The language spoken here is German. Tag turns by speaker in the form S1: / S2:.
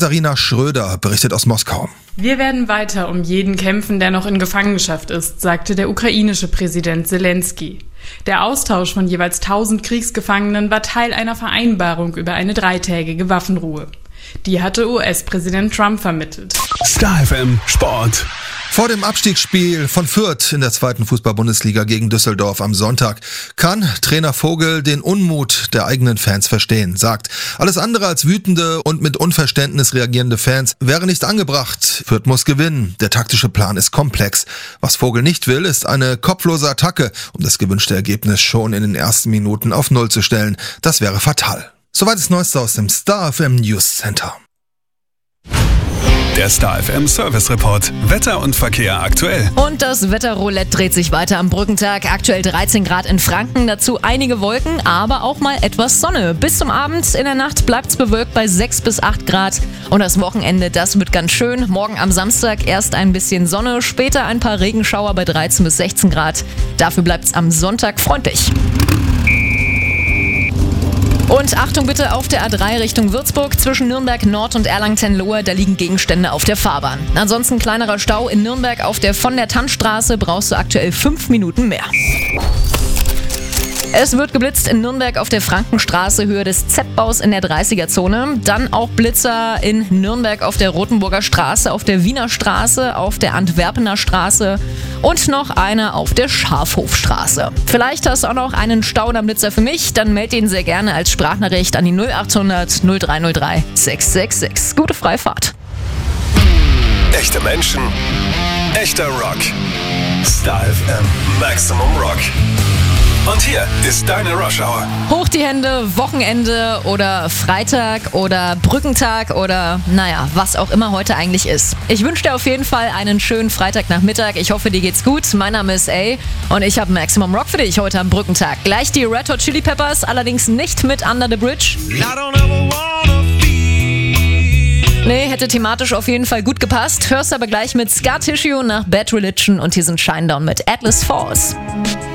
S1: Katharina Schröder berichtet aus Moskau.
S2: Wir werden weiter um jeden kämpfen, der noch in Gefangenschaft ist, sagte der ukrainische Präsident Selenskyj. Der Austausch von jeweils 1000 Kriegsgefangenen war Teil einer Vereinbarung über eine 3-tägige Waffenruhe. Die hatte US-Präsident Trump vermittelt.
S3: Star FM Sport.
S1: Vor dem Abstiegsspiel von Fürth in der 2. Fußball-Bundesliga gegen Düsseldorf am Sonntag kann Trainer Vogel den Unmut der eigenen Fans verstehen, sagt, alles andere als wütende und mit Unverständnis reagierende Fans wäre nicht angebracht. Fürth muss gewinnen. Der taktische Plan ist komplex. Was Vogel nicht will, ist eine kopflose Attacke, um das gewünschte Ergebnis schon in den ersten Minuten auf Null zu stellen. Das wäre fatal. Soweit das Neueste aus dem Star FM News Center.
S3: Der Star FM Service Report. Wetter und Verkehr aktuell.
S4: Und das Wetterroulette dreht sich weiter am Brückentag. Aktuell 13 Grad in Franken, dazu einige Wolken, aber auch mal etwas Sonne. Bis zum Abend in der Nacht bleibt's bewölkt bei 6 bis 8 Grad. Und das Wochenende, das wird ganz schön. Morgen am Samstag erst ein bisschen Sonne, später ein paar Regenschauer bei 13 bis 16 Grad. Dafür bleibt's am Sonntag freundlich. Und Achtung bitte auf der A3 Richtung Würzburg zwischen Nürnberg Nord und Erlangen-Tenlohe, da liegen Gegenstände auf der Fahrbahn. Ansonsten kleinerer Stau in Nürnberg auf der von der Tannstraße, brauchst du aktuell 5 Minuten mehr. Es wird geblitzt in Nürnberg auf der Frankenstraße, Höhe des Z-Baus in der 30er-Zone. Dann auch Blitzer in Nürnberg auf der Rotenburger Straße, auf der Wiener Straße, auf der Antwerpener Straße und noch einer auf der Schafhofstraße. Vielleicht hast du auch noch einen Staudammblitzer für mich, dann melde ihn sehr gerne als Sprachnachricht an die 0800 0303 666. Gute Freifahrt.
S3: Echte Menschen, echter Rock. Star FM Maximum Rock. Und hier ist deine Rush Hour.
S4: Hoch die Hände, Wochenende oder Freitag oder Brückentag oder naja, was auch immer heute eigentlich ist. Ich wünsche dir auf jeden Fall einen schönen Freitagnachmittag. Ich hoffe, dir geht's gut. Mein Name ist A und ich habe Maximum Rock für dich heute am Brückentag. Gleich die Red Hot Chili Peppers, allerdings nicht mit Under the Bridge. Nee, hätte thematisch auf jeden Fall gut gepasst. Hörst aber gleich mit Scar Tissue nach Bad Religion und hier sind Shinedown mit Atlas Falls.